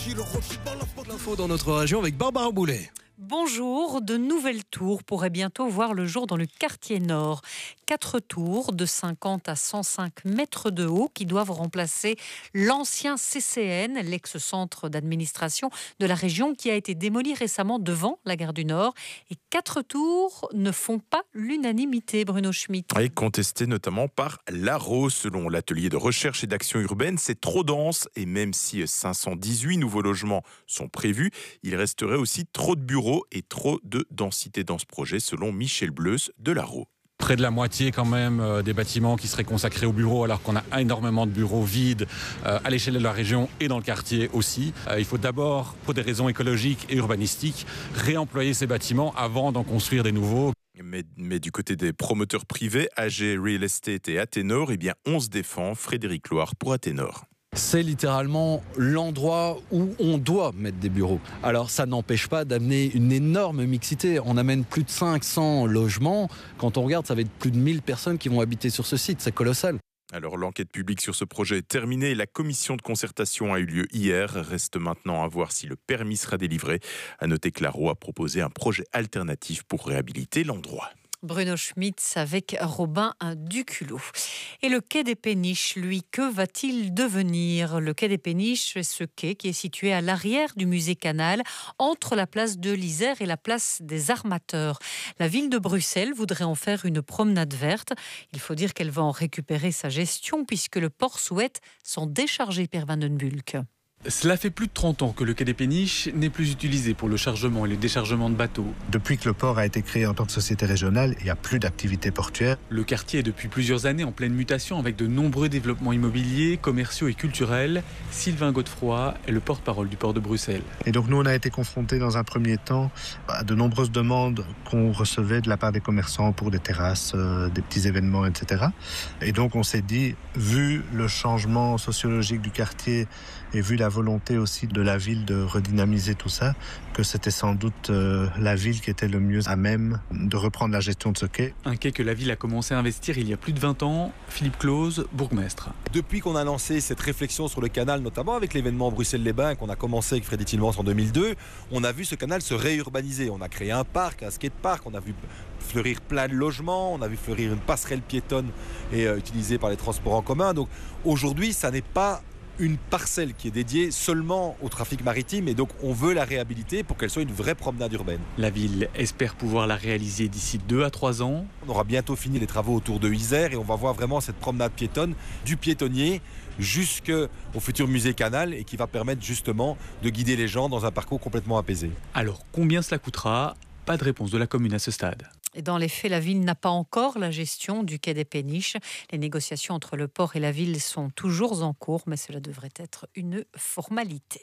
L'info dans notre région avec Barbara Boulet. Bonjour, de nouvelles tours pourraient bientôt voir le jour dans le quartier nord. 4 tours de 50 à 105 mètres de haut qui doivent remplacer l'ancien CCN, l'ex-centre d'administration de la région qui a été démoli récemment devant la gare du Nord. Et 4 tours ne font pas l'unanimité, Bruno Schmitt. Et contesté notamment par l'ARO. Selon l'atelier de recherche et d'action urbaine, c'est trop dense et même si 518 nouveaux logements sont prévus, il resterait aussi trop de bureaux et trop de densité dans ce projet, selon Michel Bleus de l'ARO. Près de la moitié quand même des bâtiments qui seraient consacrés aux bureaux, alors qu'on a énormément de bureaux vides à l'échelle de la région et dans le quartier aussi. Il faut d'abord, pour des raisons écologiques et urbanistiques, réemployer ces bâtiments avant d'en construire des nouveaux. Mais du côté des promoteurs privés, AG Real Estate et Athénor, on se défend. Frédéric Loire pour Athénor. C'est littéralement l'endroit où on doit mettre des bureaux. Alors ça n'empêche pas d'amener une énorme mixité. On amène plus de 500 logements. Quand on regarde, ça va être plus de 1000 personnes qui vont habiter sur ce site. C'est colossal. Alors l'enquête publique sur ce projet est terminée. La commission de concertation a eu lieu hier. Reste maintenant à voir si le permis sera délivré. À noter que l'ARO a proposé un projet alternatif pour réhabiliter l'endroit. Bruno Schmitt avec Robin Duculot. Et le quai des Péniches, lui, que va-t-il devenir ? Le quai des Péniches, c'est ce quai qui est situé à l'arrière du musée Canal, entre la place de l'Isère et la place des Armateurs. La ville de Bruxelles voudrait en faire une promenade verte. Il faut dire qu'elle va en récupérer sa gestion puisque le port souhaite s'en décharger, Per van den Bulck. Cela fait plus de 30 ans que le quai des Péniches n'est plus utilisé pour le chargement et le déchargement de bateaux. Depuis que le port a été créé en tant que société régionale, il n'y a plus d'activité portuaire. Le quartier est depuis plusieurs années en pleine mutation avec de nombreux développements immobiliers, commerciaux et culturels. Sylvain Godefroy est le porte-parole du port de Bruxelles. Et donc nous, on a été confrontés dans un premier temps à de nombreuses demandes qu'on recevait de la part des commerçants pour des terrasses, des petits événements, etc. Et donc on s'est dit, vu le changement sociologique du quartier et vu la volonté aussi de la ville de redynamiser tout ça, que c'était sans doute la ville qui était le mieux à même de reprendre la gestion de ce quai. Un quai que la ville a commencé à investir il y a plus de 20 ans. Philippe Clause, bourgmestre. Depuis qu'on a lancé cette réflexion sur le canal, notamment avec l'événement Bruxelles-les-Bains qu'on a commencé avec Freddy Tillmans en 2002, on a vu ce canal se réurbaniser. On a créé un parc, un skatepark, on a vu fleurir plein de logements, on a vu fleurir une passerelle piétonne et utilisée par les transports en commun. Donc aujourd'hui, ça n'est pas une parcelle qui est dédiée seulement au trafic maritime et donc on veut la réhabiliter pour qu'elle soit une vraie promenade urbaine. La ville espère pouvoir la réaliser d'ici 2 à 3 ans. On aura bientôt fini les travaux autour de Isère et on va voir vraiment cette promenade piétonne du piétonnier jusqu'au futur musée Canal et qui va permettre justement de guider les gens dans un parcours complètement apaisé. Alors combien cela coûtera ? Pas de réponse de la commune à ce stade. Et dans les faits, la ville n'a pas encore la gestion du quai des Péniches. Les négociations entre le port et la ville sont toujours en cours, mais cela devrait être une formalité.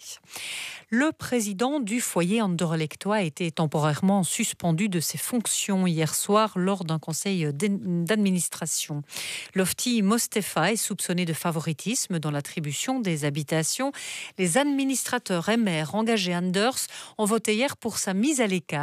Le président du foyer Anderlechtois a été temporairement suspendu de ses fonctions hier soir lors d'un conseil d'administration. Lofty Mostefa est soupçonné de favoritisme dans l'attribution des habitations. Les administrateurs et maires engagés Anders ont voté hier pour sa mise à l'écart.